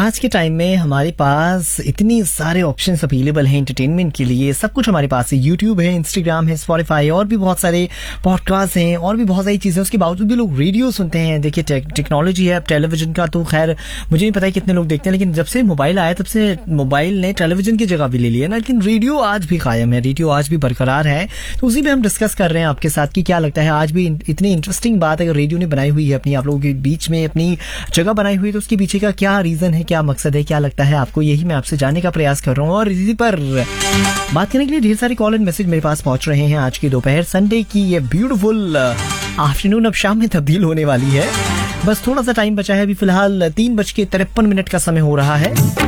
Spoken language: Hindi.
आज के टाइम में हमारे पास इतनी सारे ऑप्शंस अवेलेबल हैं एंटरटेनमेंट के लिए। सब कुछ हमारे पास है, यूट्यूब है, इंस्टाग्राम है, स्पॉटिफाई और भी बहुत सारे पॉडकास्ट हैं और भी बहुत सारी चीज़ें। उसके बावजूद भी लोग रेडियो सुनते हैं। देखिए टेक्नोलॉजी है। अब टेलीविजन का तो खैर मुझे नहीं पता है कितने लोग देखते हैं, लेकिन जब से मोबाइल आया तब से मोबाइल ने टेलीविजन की जगह भी ले ली है ना। लेकिन रेडियो आज भी कायम है, रेडियो आज भी बरकरार है। तो उसी पे हम डिस्कस कर रहे हैं आपके साथ कि क्या लगता है आज भी इतनी इंटरेस्टिंग बात अगर रेडियो ने बनाई हुई है, अपनी आप लोगों के बीच में अपनी जगह बनाई हुई है, तो उसके पीछे का क्या रीजन है, क्या मकसद है, क्या लगता है आपको, यही मैं आपसे जानने का प्रयास कर रहा हूँ। और इसी पर बात करने के लिए ढेर सारे कॉल एंड मैसेज मेरे पास पहुंच रहे हैं। आज की दोपहर संडे की ये ब्यूटीफुल आफ्टरनून अब शाम में तब्दील होने वाली है। बस थोड़ा सा टाइम बचा है, अभी फिलहाल 3:53 का समय हो रहा है।